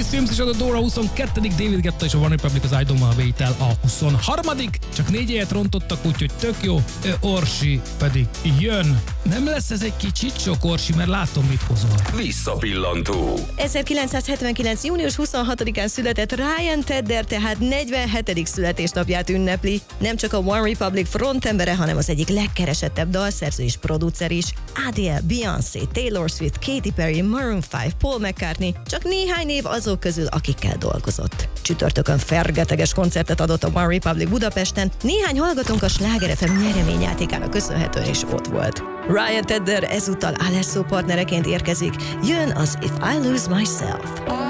Police Films és a Dora 22. David Guetta és a One Republic az I Don't Wanna Wait el a 23. Csak 4 helyet rontottak, úgyhogy tök jó. Orsi pedig jön. Nem lesz ez egy kicsit sok, Orsi, mert látom, mit hozol. Visszapillantó. 1979. június 26-án született Ryan Tedder, tehát 47. születésnapját ünnepli. Nem csak a One Republic frontembere, hanem az egyik legkeresettebb dalszerző és producer is. Adele, Beyoncé, Taylor Swift, Katy Perry, Maroon 5, Paul McCartney, csak néhány név azok közül, akikkel dolgozott. Csütörtökön fergeteges koncertet adott a One Republic Budapesten, néhány hallgatónk a Sláger FM nyereményjátékának köszönhetően is ott volt. Ryan Tedder ezúttal Alesso partnereként érkezik, jön az If I Lose Myself.